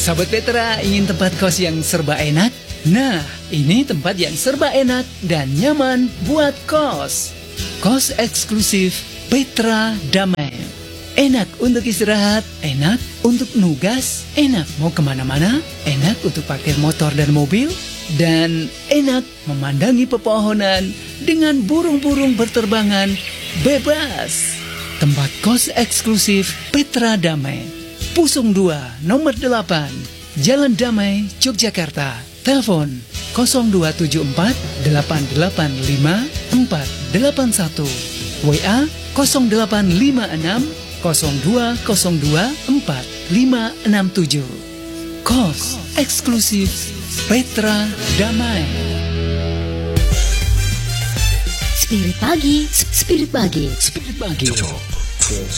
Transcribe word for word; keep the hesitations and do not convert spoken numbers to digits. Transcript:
Sahabat Petra, ingin tempat kos yang serba enak? Nah, ini tempat yang serba enak dan nyaman buat kos. Kos eksklusif Petra Damai. Enak untuk istirahat, enak untuk nugas, enak mau kemana-mana, enak untuk parkir motor dan mobil, dan enak memandangi pepohonan dengan burung-burung berterbangan bebas. Tempat kos eksklusif Petra Damai, Pusung dua, nomor delapan, Jalan Damai, Yogyakarta. Telepon nol dua tujuh empat delapan delapan lima empat delapan satu, W A nol delapan lima enam nol dua nol dua empat lima enam tujuh. Kos eksklusif Petra Damai. Spirit pagi, spirit pagi, Spirit pagi.